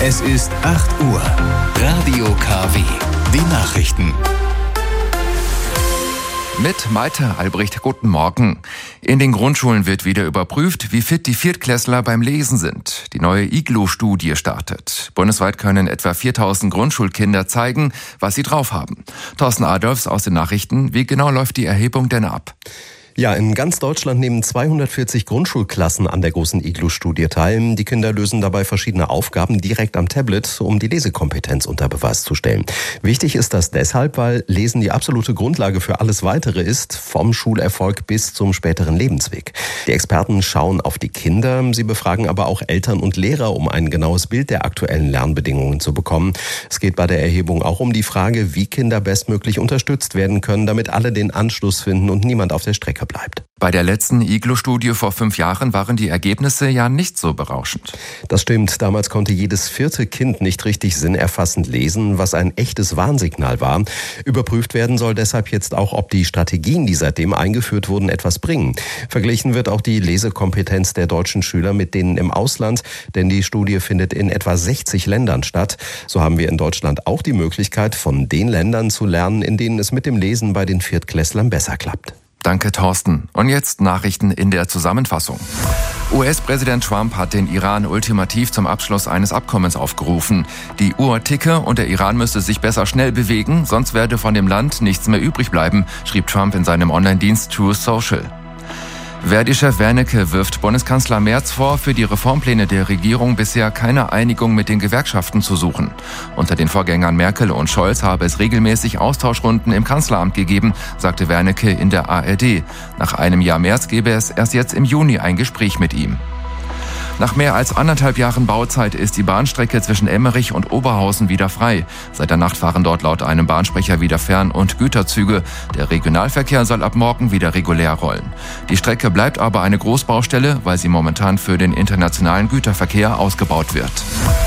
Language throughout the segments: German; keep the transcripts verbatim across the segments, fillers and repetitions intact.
Es ist acht Uhr. Radio K W. Die Nachrichten. Mit Malte Albrecht, guten Morgen. In den Grundschulen wird wieder überprüft, wie fit die Viertklässler beim Lesen sind. Die neue I G L O-Studie startet. Bundesweit können etwa viertausend Grundschulkinder zeigen, was sie drauf haben. Thorsten Adolfs aus den Nachrichten. Wie genau läuft die Erhebung denn ab? Ja, in ganz Deutschland nehmen zweihundertvierzig Grundschulklassen an der großen I G L O-Studie teil. Die Kinder lösen dabei verschiedene Aufgaben direkt am Tablet, um die Lesekompetenz unter Beweis zu stellen. Wichtig ist das deshalb, weil Lesen die absolute Grundlage für alles Weitere ist, vom Schulerfolg bis zum späteren Lebensweg. Die Experten schauen auf die Kinder, sie befragen aber auch Eltern und Lehrer, um ein genaues Bild der aktuellen Lernbedingungen zu bekommen. Es geht bei der Erhebung auch um die Frage, wie Kinder bestmöglich unterstützt werden können, damit alle den Anschluss finden und niemand auf der Strecke bleibt. Bei der letzten I G L O-Studie vor fünf Jahren waren die Ergebnisse ja nicht so berauschend. Das stimmt. Damals konnte jedes vierte Kind nicht richtig sinnerfassend lesen, was ein echtes Warnsignal war. Überprüft werden soll deshalb jetzt auch, ob die Strategien, die seitdem eingeführt wurden, etwas bringen. Verglichen wird auch die Lesekompetenz der deutschen Schüler mit denen im Ausland, denn die Studie findet in etwa sechzig Ländern statt. So haben wir in Deutschland auch die Möglichkeit, von den Ländern zu lernen, in denen es mit dem Lesen bei den Viertklässlern besser klappt. Danke, Thorsten. Und jetzt Nachrichten in der Zusammenfassung. U S-Präsident Trump hat den Iran ultimativ zum Abschluss eines Abkommens aufgerufen. Die Uhr ticke und der Iran müsse sich besser schnell bewegen, sonst werde von dem Land nichts mehr übrig bleiben, schrieb Trump in seinem Online-Dienst Truth Social. Verdi-Chef Wernicke wirft Bundeskanzler Merz vor, für die Reformpläne der Regierung bisher keine Einigung mit den Gewerkschaften zu suchen. Unter den Vorgängern Merkel und Scholz habe es regelmäßig Austauschrunden im Kanzleramt gegeben, sagte Wernicke in der A R D. Nach einem Jahr Merz gebe es erst jetzt im Juni ein Gespräch mit ihm. Nach mehr als anderthalb Jahren Bauzeit ist die Bahnstrecke zwischen Emmerich und Oberhausen wieder frei. Seit der Nacht fahren dort laut einem Bahnsprecher wieder Fern- und Güterzüge. Der Regionalverkehr soll ab morgen wieder regulär rollen. Die Strecke bleibt aber eine Großbaustelle, weil sie momentan für den internationalen Güterverkehr ausgebaut wird.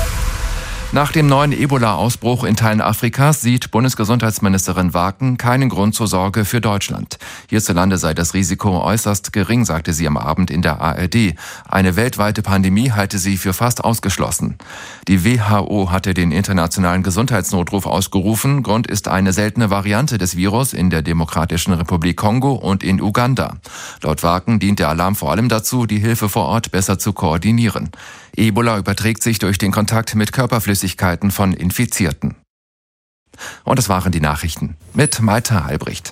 Nach dem neuen Ebola-Ausbruch in Teilen Afrikas sieht Bundesgesundheitsministerin Waken keinen Grund zur Sorge für Deutschland. Hierzulande sei das Risiko äußerst gering, sagte sie am Abend in der A R D. Eine weltweite Pandemie halte sie für fast ausgeschlossen. Die W H O hatte den internationalen Gesundheitsnotruf ausgerufen. Grund ist eine seltene Variante des Virus in der Demokratischen Republik Kongo und in Uganda. Laut Waken dient der Alarm vor allem dazu, die Hilfe vor Ort besser zu koordinieren. Ebola überträgt sich durch den Kontakt mit Körperflüssigkeiten von Infizierten. Und das waren die Nachrichten mit Malte Albrecht.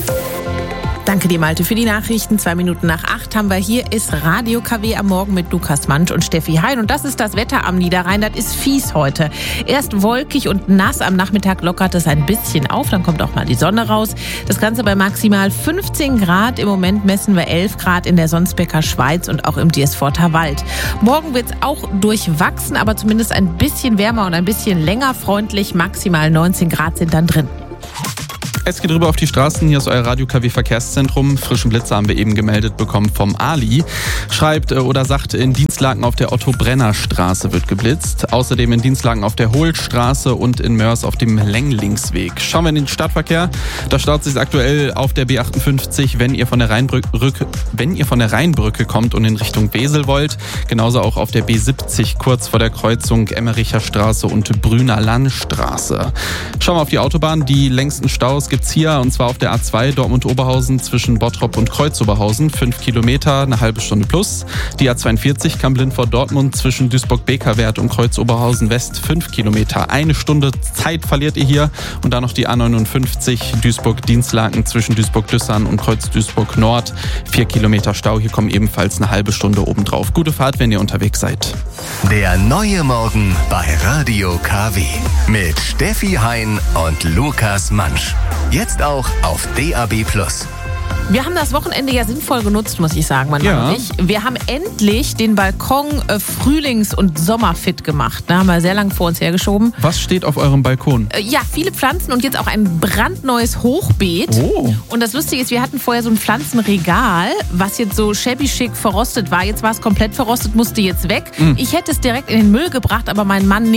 Danke dir, Malte, für die Nachrichten. Zwei Minuten nach acht haben wir hier ist Radio K W am Morgen mit Lukas Mansch und Steffi Hein. Und das ist das Wetter am Niederrhein. Das ist fies heute. Erst wolkig und nass. Am Nachmittag lockert es ein bisschen auf. Dann kommt auch mal die Sonne raus. Das Ganze bei maximal fünfzehn Grad. Im Moment messen wir elf Grad in der Sonsbecker Schweiz und auch im Diersforter Wald. Morgen wird es auch durchwachsen, aber zumindest ein bisschen wärmer und ein bisschen länger freundlich. Maximal neunzehn Grad sind dann drin. Es geht rüber auf die Straßen. Hier ist euer Radio K W Verkehrszentrum. Frischen Blitzer haben wir eben gemeldet bekommen vom Ali. Schreibt oder sagt, in Dienstlaken auf der Otto-Brenner-Straße wird geblitzt. Außerdem in Dienstlaken auf der Hohlstraße und in Mörs auf dem Lenglingsweg. Schauen wir in den Stadtverkehr. Da staut sich aktuell auf der B achtundfünfzig, wenn ihr von der Rheinbrücke, wenn ihr von der Rheinbrücke kommt und in Richtung Wesel wollt. Genauso auch auf der B siebzig kurz vor der Kreuzung Emmericher Straße und Brüner Landstraße. Schauen wir auf die Autobahn. Die längsten Staus gibt's hier, und zwar auf der A zwei Dortmund-Oberhausen zwischen Bottrop und Kreuz-Oberhausen, fünf Kilometer, eine halbe Stunde plus. Die A zweiundvierzig Kamp-Lindfort-Dortmund zwischen Duisburg-Bekerwerth und Kreuz-Oberhausen West, fünf Kilometer. Eine Stunde Zeit verliert ihr hier. Und dann noch die A neunundfünfzig Duisburg-Dienstlaken zwischen Duisburg-Düssern und Kreuz-Duisburg-Nord, vier Kilometer Stau. Hier kommen ebenfalls eine halbe Stunde obendrauf. Gute Fahrt, wenn ihr unterwegs seid. Der neue Morgen bei Radio K W mit Steffi Hein und Lukas Mansch. Jetzt auch auf D A B plus. Wir haben das Wochenende ja sinnvoll genutzt, muss ich sagen, mein Mann Ja. und ich. Wir haben endlich den Balkon äh, frühlings- und sommerfit gemacht. Da haben wir sehr lange vor uns hergeschoben. Was steht auf eurem Balkon? Äh, ja, viele Pflanzen und jetzt auch ein brandneues Hochbeet. Oh. Und das Lustige ist, wir hatten vorher so ein Pflanzenregal, was jetzt so shabby schick verrostet war. Jetzt war es komplett verrostet, musste jetzt weg. Mhm. Ich hätte es direkt in den Müll gebracht, aber mein Mann nicht.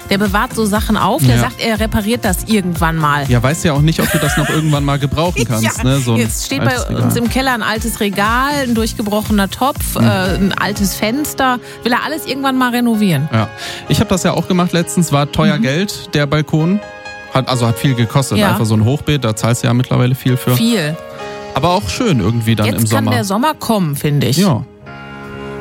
der bewahrt so Sachen auf, der Ja. sagt, er repariert das irgendwann mal. Ja, weißt ja auch nicht, ob du das noch irgendwann mal gebrauchen kannst. Ja, ne? so ein jetzt steht bei altes Regal. uns im Keller ein altes Regal, ein durchgebrochener Topf, Mhm. äh, ein altes Fenster. Will er alles irgendwann mal renovieren? Ja. Ich habe das ja auch gemacht letztens, war teuer Mhm. Geld, der Balkon. Hat, also hat viel gekostet, Ja. einfach so ein Hochbeet, da zahlst du ja mittlerweile viel für. Viel. Aber auch schön irgendwie dann Jetzt im kann Sommer. der Sommer kommen, finde ich. Ja.